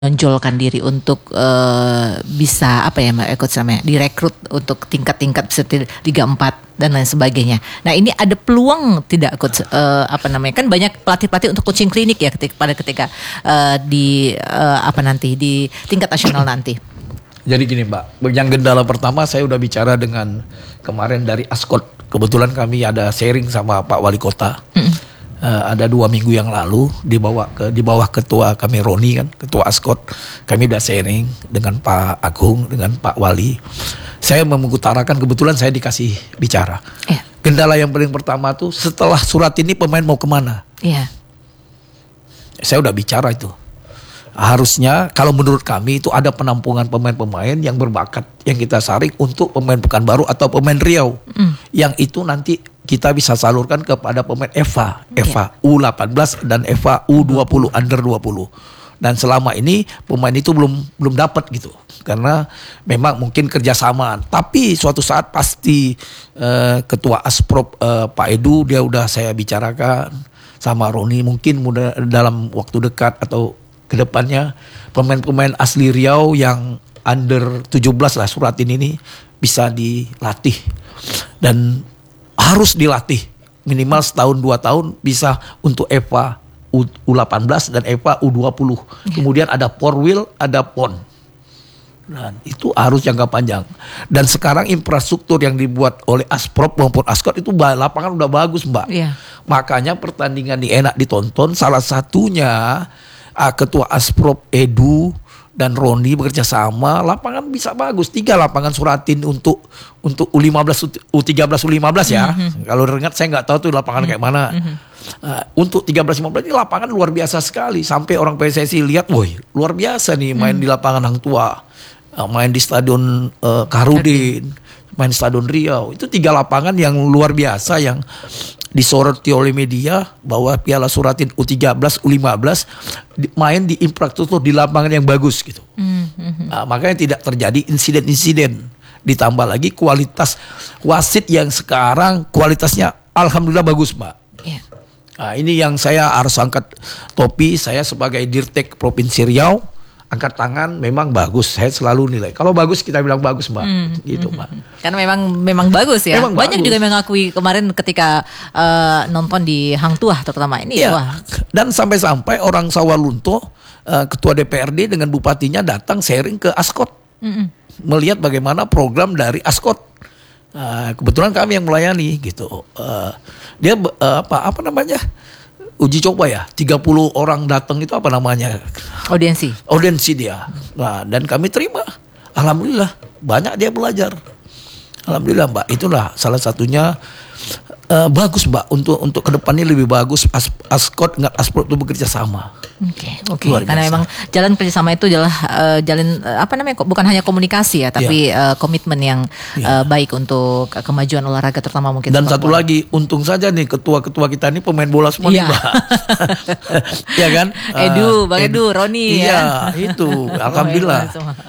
menonjolkan diri untuk bisa apa ya Mbak Coach namanya direkrut untuk tingkat-tingkat seperti Liga 4 dan lain sebagainya. Nah ini ada peluang tidak Coach apa namanya kan banyak pelatih-pelatih untuk coaching klinik ya ketika di apa nanti di tingkat nasional nanti. Jadi gini Mbak, yang kendala pertama saya udah bicara dengan kemarin dari Ascot. Kebetulan kami ada sharing sama Pak Wali Kota. Ada 2 minggu yang lalu di bawah ketua kami Roni kan, ketua Ascot, kami udah sharing dengan Pak Agung, dengan Pak Wali. Saya mengutarakan kebetulan saya dikasih bicara. Yeah. Kendala yang paling pertama tuh setelah surat ini pemain mau kemana? Iya. Yeah. Saya udah bicara itu. Harusnya kalau menurut kami itu ada penampungan pemain-pemain yang berbakat yang kita saring untuk pemain Pekanbaru atau pemain Riau. Yang itu nanti kita bisa salurkan kepada pemain EVA U18 dan EVA U20 under 20. Dan selama ini pemain itu belum dapat gitu. Karena memang mungkin kerjasama. Tapi suatu saat pasti ketua Asprop Pak Edu dia udah saya bicarakan sama Roni mungkin dalam waktu dekat atau kedepannya pemain-pemain asli Riau yang under 17 lah Suratin ini bisa dilatih dan harus dilatih minimal setahun 2 tahun bisa untuk EVA U18 dan EVA U20. Kemudian ada Porwil, ada PON. Dan itu harus jangka panjang. Dan sekarang infrastruktur yang dibuat oleh Asprop maupun Ascot itu lapangan udah bagus Mbak. Makanya pertandingan ini enak ditonton. Salah satunya ketua Asprop Edu dan Roni bekerja sama, lapangan bisa bagus. 3 lapangan Suratin untuk U15, U13, U15 ya. Kalau ingat saya nggak tahu tuh lapangan kayak mana. Untuk 13-15 ini lapangan luar biasa sekali. Sampai orang PSSI lihat, woi luar biasa nih main di lapangan Hang Tua, main di Stadion Karudin, main di Stadion Riau. Itu 3 lapangan yang luar biasa yang disoroti oleh media bahwa Piala Suratin U13, U15 main di infrastruktur di lapangan yang bagus gitu. Makanya tidak terjadi insiden-insiden. Ditambah lagi kualitas wasit yang sekarang kualitasnya alhamdulillah bagus Mbak. Nah, ini yang saya harus angkat topi. Saya sebagai Dirtek Provinsi Riau angkat tangan, memang bagus. Saya selalu nilai. Kalau bagus kita bilang bagus Mbak. Gitu Mbak. Karena memang bagus ya. Memang banyak bagus. juga mengakui kemarin ketika nonton di Hang Tuah terutama ini. Wah. Dan sampai-sampai orang Sawalunto, ketua DPRD dengan bupatinya datang sharing ke Ascot. Melihat bagaimana program dari Ascot. Kebetulan kami yang melayani gitu. Dia apa namanya? Uji coba ya, 30 orang datang itu apa namanya? Audiensi dia. Nah, dan kami terima. Alhamdulillah, banyak dia belajar. Alhamdulillah Mbak, itulah salah satunya bagus Mbak untuk kedepannya lebih bagus. Ascot dengan Asprop itu bekerja sama. Oke. Karena memang jalan kerjasama itu adalah jalan apa namanya? Bukan hanya komunikasi ya, tapi komitmen yang baik untuk kemajuan olahraga terutama mungkin. Dan satu lagi, untung saja nih ketua-ketua kita ini pemain bola semua nih Mbak. Iya kan? Bang Edu, Roni ya. Iya, itu. Alhamdulillah.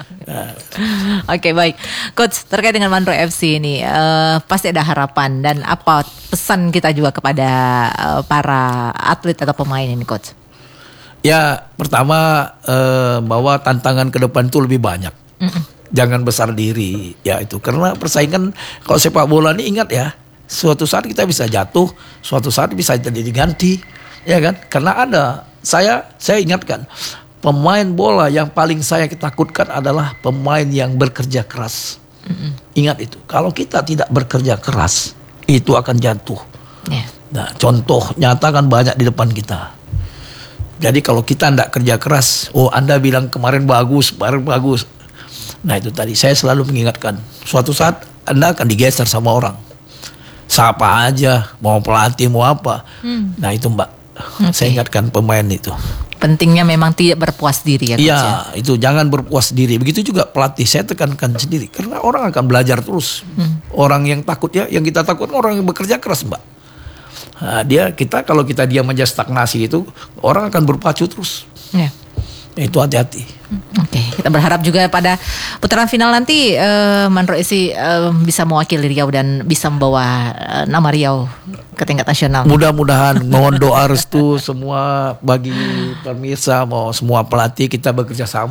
Oke, baik. Coach, terkait dengan Mandro FC ini pasti ada harapan dan apa pesan kita juga kepada para atlet atau pemain ini Coach? Ya, pertama bahwa tantangan ke depan itu lebih banyak. Jangan besar diri, ya itu. Karena persaingan kalau sepak bola ini ingat ya, suatu saat kita bisa jatuh, suatu saat bisa jadi diganti, ya kan? Karena ada, saya ingatkan, pemain bola yang paling saya takutkan adalah pemain yang bekerja keras. Ingat itu. Kalau kita tidak bekerja keras, itu akan jatuh. Nah, contoh nyata kan banyak di depan kita. Jadi kalau kita tidak kerja keras, Anda bilang kemarin bagus. Nah itu tadi saya selalu mengingatkan, suatu saat Anda akan digeser sama orang. Siapa aja, mau pelatih, mau apa. Nah itu Mbak, saya ingatkan pemain itu. Pentingnya memang tidak berpuas diri ya Coach. Iya, itu jangan berpuas diri. Begitu juga pelatih, saya tekankan sendiri. Karena orang akan belajar terus. Orang yang takut ya, yang kita takut orang yang bekerja keras Mbak. Nah, kalau kita diam aja stagnasi itu, orang akan berpacu terus. Itu hati-hati. Oke, kita berharap juga pada putaran final nanti Mandro Esi bisa mewakili Riau dan bisa membawa nama Riau ke tingkat nasional. Mudah-mudahan, mohon doa restu semua bagi pemirsa, mau semua pelatih kita bekerja sama.